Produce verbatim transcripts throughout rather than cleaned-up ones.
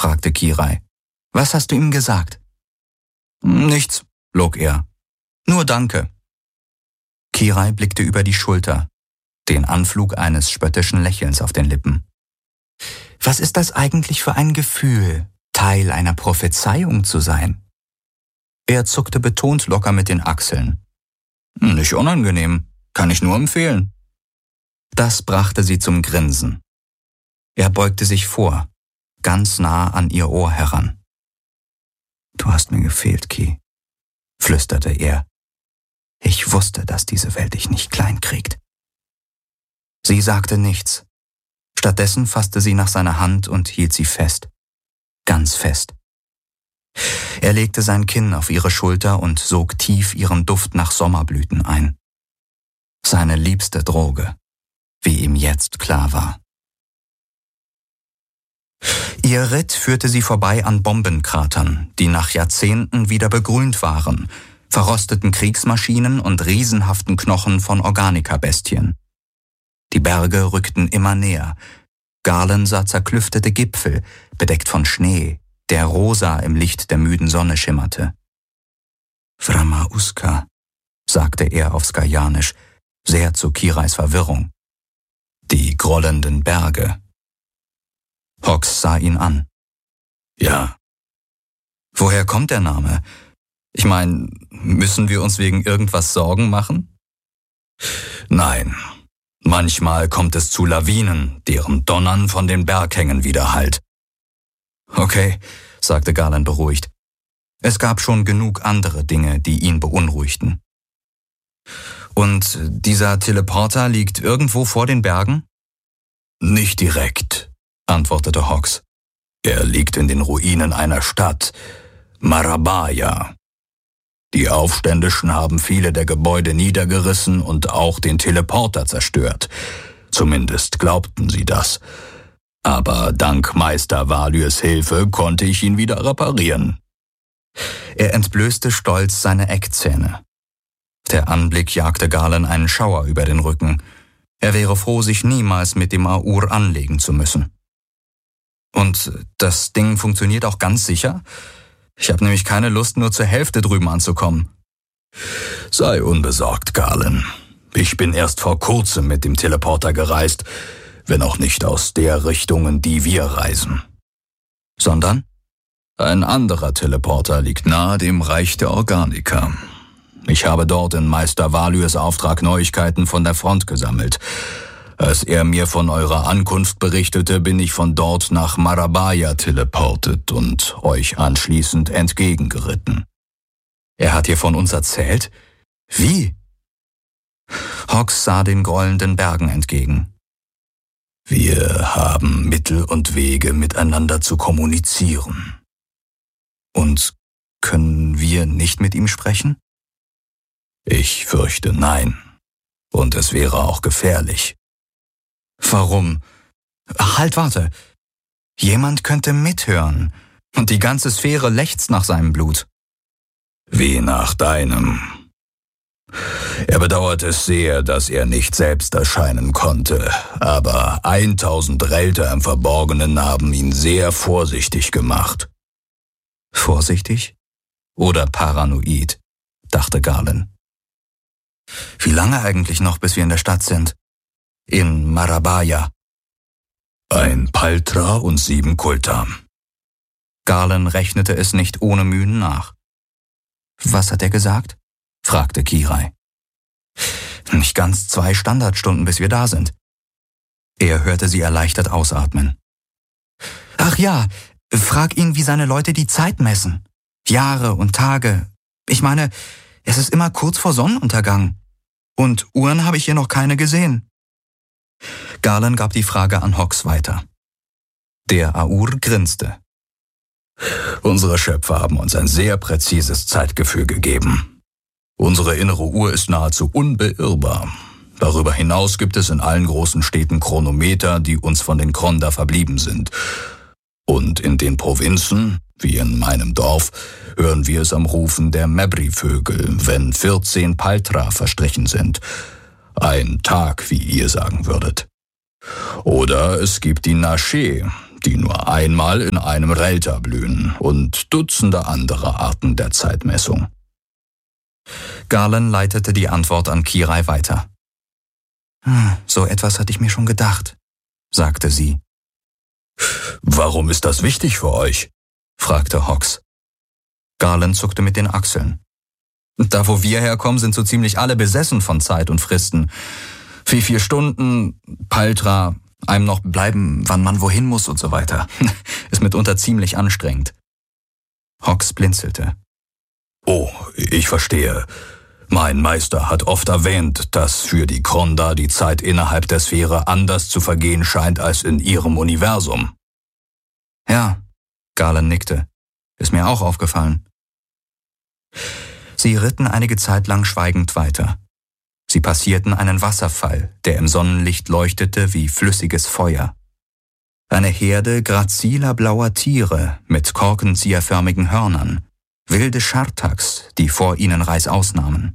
fragte Kirai. »Was hast du ihm gesagt?« »Nichts«, log er. »Nur Danke.« Kirai blickte über die Schulter, den Anflug eines spöttischen Lächelns auf den Lippen. »Was ist das eigentlich für ein Gefühl, Teil einer Prophezeiung zu sein?« Er zuckte betont locker mit den Achseln. »Nicht unangenehm, kann ich nur empfehlen.« Das brachte sie zum Grinsen. Er beugte sich vor, ganz nah an ihr Ohr heran. »Du hast mir gefehlt, Ki«, flüsterte er. »Ich wusste, dass diese Welt dich nicht klein kriegt.« Sie sagte nichts. Stattdessen fasste sie nach seiner Hand und hielt sie fest. Ganz fest. Er legte sein Kinn auf ihre Schulter und sog tief ihren Duft nach Sommerblüten ein. Seine liebste Droge, wie ihm jetzt klar war. Ihr Ritt führte sie vorbei an Bombenkratern, die nach Jahrzehnten wieder begrünt waren, verrosteten Kriegsmaschinen und riesenhaften Knochen von Organika-Bestien. Die Berge rückten immer näher. Galen sah zerklüftete Gipfel, bedeckt von Schnee, der rosa im Licht der müden Sonne schimmerte. »Vrama-Uska«, sagte er auf Skajanisch, sehr zu Kirais Verwirrung. »Die grollenden Berge.« Hox sah ihn an. »Ja.« »Woher kommt der Name? Ich meine, müssen wir uns wegen irgendwas Sorgen machen?« »Nein. Manchmal kommt es zu Lawinen, deren Donnern von den Berghängen widerhallt.« »Okay«, sagte Galen beruhigt. Es gab schon genug andere Dinge, die ihn beunruhigten. »Und dieser Teleporter liegt irgendwo vor den Bergen?« »Nicht direkt«, antwortete Hox. »Er liegt in den Ruinen einer Stadt, Marabaya. Die Aufständischen haben viele der Gebäude niedergerissen und auch den Teleporter zerstört. Zumindest glaubten sie das. Aber dank Meister Valyrs Hilfe konnte ich ihn wieder reparieren.« Er entblößte stolz seine Eckzähne. Der Anblick jagte Galen einen Schauer über den Rücken. Er wäre froh, sich niemals mit dem Aur anlegen zu müssen. »Und das Ding funktioniert auch ganz sicher? Ich habe nämlich keine Lust, nur zur Hälfte drüben anzukommen.« »Sei unbesorgt, Galen. Ich bin erst vor kurzem mit dem Teleporter gereist, wenn auch nicht aus der Richtung, in die wir reisen.« »Sondern?« »Ein anderer Teleporter liegt nahe dem Reich der Organika. Ich habe dort in Meister Valyrs Auftrag Neuigkeiten von der Front gesammelt. Als er mir von eurer Ankunft berichtete, bin ich von dort nach Marabaya teleportet und euch anschließend entgegengeritten.« »Er hat dir von uns erzählt? Wie?« Hox sah den grollenden Bergen entgegen. »Wir haben Mittel und Wege, miteinander zu kommunizieren.« »Und können wir nicht mit ihm sprechen?« »Ich fürchte nein. Und es wäre auch gefährlich.« »Warum? Halt, warte. Jemand könnte mithören und die ganze Sphäre lechzt nach seinem Blut.« »Wie nach deinem. Er bedauert es sehr, dass er nicht selbst erscheinen konnte, aber eintausend Relter im Verborgenen haben ihn sehr vorsichtig gemacht.« »Vorsichtig? Oder paranoid?«, dachte Galen. »Wie lange eigentlich noch, bis wir in der Stadt sind? In Marabaya?« »Ein Paltra und sieben Kulta.« Galen rechnete es nicht ohne Mühen nach. »Was hat er gesagt?«, fragte Kirai. »Nicht ganz zwei Standardstunden, bis wir da sind.« Er hörte sie erleichtert ausatmen. »Ach ja, frag ihn, wie seine Leute die Zeit messen. Jahre und Tage. Ich meine, es ist immer kurz vor Sonnenuntergang. Und Uhren habe ich hier noch keine gesehen.« Galen gab die Frage an Hox weiter. Der Aur grinste. »Unsere Schöpfer haben uns ein sehr präzises Zeitgefühl gegeben. Unsere innere Uhr ist nahezu unbeirrbar. Darüber hinaus gibt es in allen großen Städten Chronometer, die uns von den Kronda verblieben sind. Und in den Provinzen, wie in meinem Dorf, hören wir es am Rufen der Mebri-Vögel, wenn vierzehn Paltra verstrichen sind. Ein Tag, wie ihr sagen würdet. Oder es gibt die Nashe, die nur einmal in einem Relter blühen und Dutzende andere Arten der Zeitmessung. Garland leitete die Antwort an Kirai weiter. »Hm, so etwas hatte ich mir schon gedacht«, sagte sie. »Warum ist das wichtig für euch?« fragte Hawks. Garland zuckte mit den Achseln. »Da wo wir herkommen, sind so ziemlich alle besessen von Zeit und Fristen. Wie vier Stunden, Paltra, einem noch bleiben, wann man wohin muss und so weiter. Ist mitunter ziemlich anstrengend.« Hawks blinzelte. »Oh, ich verstehe. Mein Meister hat oft erwähnt, dass für die Kronda die Zeit innerhalb der Sphäre anders zu vergehen scheint als in ihrem Universum.« »Ja«, Garland nickte. »Ist mir auch aufgefallen.« Sie ritten einige Zeit lang schweigend weiter. Sie passierten einen Wasserfall, der im Sonnenlicht leuchtete wie flüssiges Feuer. Eine Herde graziler blauer Tiere mit korkenzieherförmigen Hörnern, wilde Schartaks, die vor ihnen reißaus nahmen.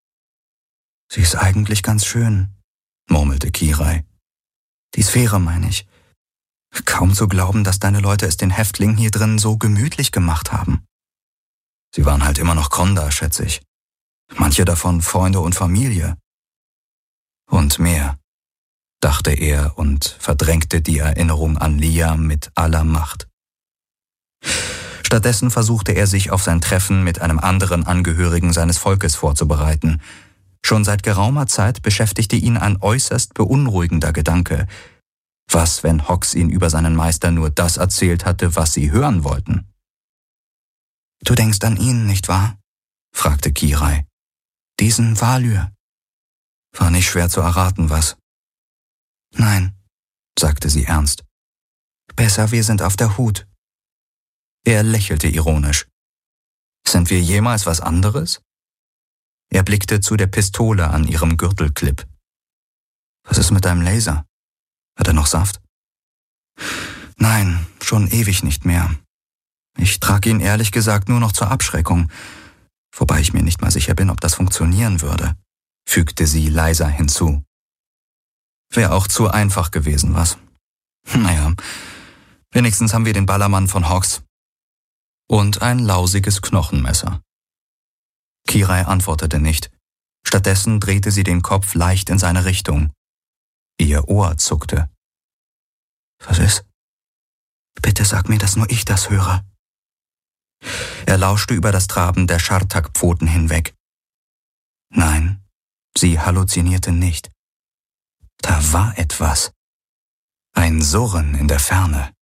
»Sie ist eigentlich ganz schön«, murmelte Kirai. »Die Sphäre, meine ich. Kaum zu glauben, dass deine Leute es den Häftlingen hier drin so gemütlich gemacht haben. Sie waren halt immer noch Kronda, schätze ich. Manche davon Freunde und Familie. Und mehr«, dachte er und verdrängte die Erinnerung an Lia mit aller Macht. Stattdessen versuchte er sich auf sein Treffen mit einem anderen Angehörigen seines Volkes vorzubereiten. Schon seit geraumer Zeit beschäftigte ihn ein äußerst beunruhigender Gedanke. Was, wenn Hawks ihn über seinen Meister nur das erzählt hatte, was sie hören wollten? »Du denkst an ihn, nicht wahr?« fragte Kirai. »Diesen Valyr?« War nicht schwer zu erraten, was? »Nein«, sagte sie ernst. »Besser, wir sind auf der Hut.« Er lächelte ironisch. »Sind wir jemals was anderes?« Er blickte zu der Pistole an ihrem Gürtelclip. »Was ist mit deinem Laser? Hat er noch Saft?« »Nein, schon ewig nicht mehr. Ich trage ihn ehrlich gesagt nur noch zur Abschreckung, wobei ich mir nicht mal sicher bin, ob das funktionieren würde«, fügte sie leiser hinzu. »Wäre auch zu einfach gewesen, was? Naja, wenigstens haben wir den Ballermann von Hawks. Und ein lausiges Knochenmesser.« Kirai antwortete nicht. Stattdessen drehte sie den Kopf leicht in seine Richtung. Ihr Ohr zuckte. »Was ist? Bitte sag mir, dass nur ich das höre.« Er lauschte über das Traben der Schartak-Pfoten hinweg. Nein, sie halluzinierte nicht. Da war etwas. Ein Surren in der Ferne.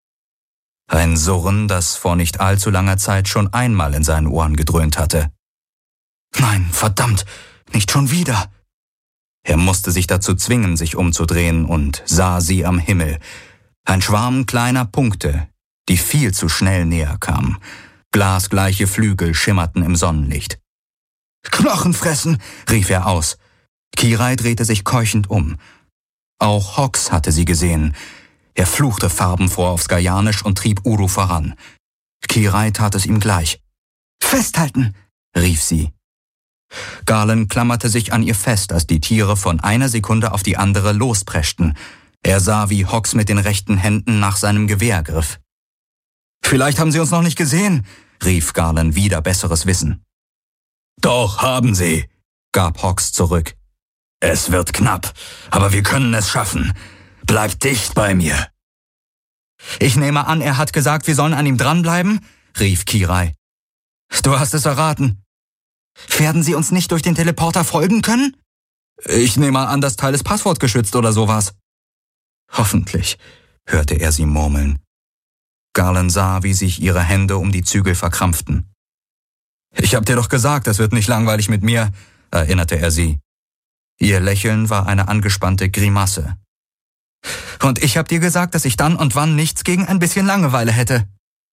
Ein Surren, das vor nicht allzu langer Zeit schon einmal in seinen Ohren gedröhnt hatte. Nein, verdammt, nicht schon wieder. Er musste sich dazu zwingen, sich umzudrehen und sah sie am Himmel. Ein Schwarm kleiner Punkte, die viel zu schnell näher kamen. Glasgleiche Flügel schimmerten im Sonnenlicht. »Knochen fressen«, rief er aus. Kirai drehte sich keuchend um. Auch Hawks hatte sie gesehen. Er fluchte farbenfroh auf Skajanisch und trieb Uru voran. Kirai tat es ihm gleich. »Festhalten«, rief sie. Garland klammerte sich an ihr fest, als die Tiere von einer Sekunde auf die andere lospreschten. Er sah, wie Hawks mit den rechten Händen nach seinem Gewehr griff. »Vielleicht haben sie uns noch nicht gesehen«, rief Garland wider besseres Wissen. »Doch, haben sie«, gab Hawks zurück. »Es wird knapp, aber wir können es schaffen. Bleib dicht bei mir.« »Ich nehme an, er hat gesagt, wir sollen an ihm dranbleiben?«, rief Kirai. »Du hast es erraten. Werden Sie uns nicht durch den Teleporter folgen können?« »Ich nehme an, das Teil ist passwortgeschützt oder sowas.« »Hoffentlich«, hörte er sie murmeln. Garland sah, wie sich ihre Hände um die Zügel verkrampften. »Ich hab dir doch gesagt, es wird nicht langweilig mit mir«, erinnerte er sie. Ihr Lächeln war eine angespannte Grimasse. »Und ich hab dir gesagt, dass ich dann und wann nichts gegen ein bisschen Langeweile hätte.«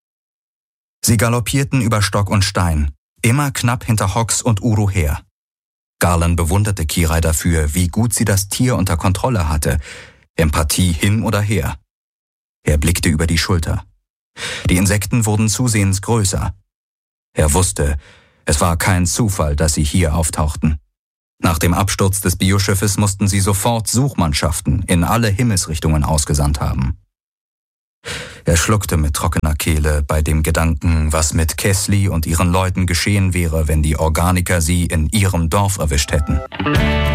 Sie galoppierten über Stock und Stein, immer knapp hinter Hawks und Uru her. Garland bewunderte Kirai dafür, wie gut sie das Tier unter Kontrolle hatte, Empathie hin oder her. Er blickte über die Schulter. Die Insekten wurden zusehends größer. Er wusste, es war kein Zufall, dass sie hier auftauchten. Nach dem Absturz des Bioschiffes mussten sie sofort Suchmannschaften in alle Himmelsrichtungen ausgesandt haben. Er schluckte mit trockener Kehle bei dem Gedanken, was mit Kessly und ihren Leuten geschehen wäre, wenn die Organiker sie in ihrem Dorf erwischt hätten.